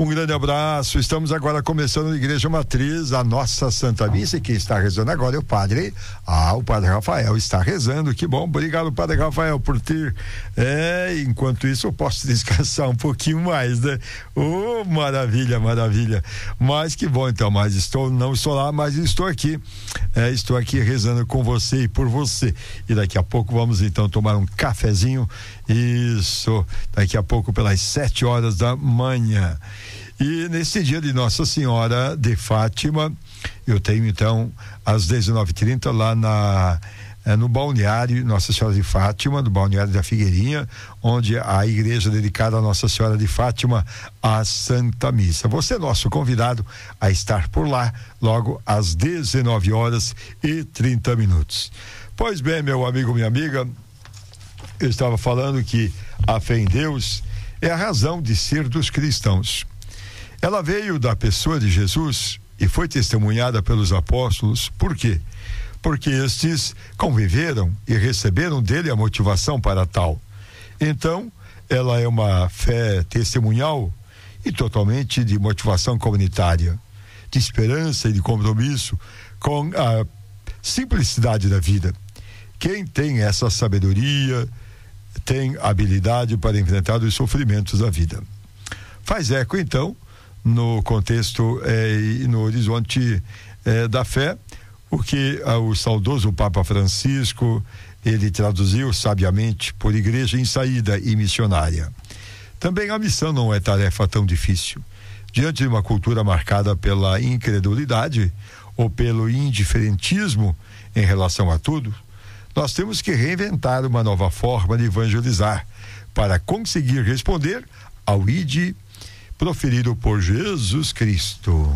Um grande abraço. Estamos agora começando a Igreja Matriz, a nossa Santa Missa, e quem está rezando agora é o Padre. O Padre Rafael está rezando. Que bom, obrigado, Padre Rafael, por ter. Enquanto isso, eu posso descansar um pouquinho mais, né? Maravilha, maravilha. Mas que bom, então. Mas não estou lá, mas estou aqui. Estou aqui rezando com você e por você. E daqui a pouco vamos então tomar um cafezinho. Isso, daqui a pouco pelas 7h da manhã. E nesse dia de Nossa Senhora de Fátima, eu tenho então às 19h30 lá no balneário Nossa Senhora de Fátima, no balneário da Figueirinha, onde a igreja dedicada a Nossa Senhora de Fátima, a Santa Missa. Você é nosso convidado a estar por lá logo às 19h30. Pois bem, meu amigo, minha amiga, eu estava falando que a fé em Deus é a razão de ser dos cristãos. Ela veio da pessoa de Jesus e foi testemunhada pelos apóstolos. Por quê? Porque estes conviveram e receberam dele a motivação para tal. Então, ela é uma fé testemunhal e totalmente de motivação comunitária, de esperança e de compromisso com a simplicidade da vida. Quem tem essa sabedoria tem habilidade para enfrentar os sofrimentos da vida. Faz eco, então, no contexto e no horizonte da fé, o que o saudoso Papa Francisco, ele traduziu sabiamente por igreja em saída e missionária. Também a missão não é tarefa tão difícil. Diante de uma cultura marcada pela incredulidade ou pelo indiferentismo em relação a tudo, nós temos que reinventar uma nova forma de evangelizar para conseguir responder ao Ide proferido por Jesus Cristo.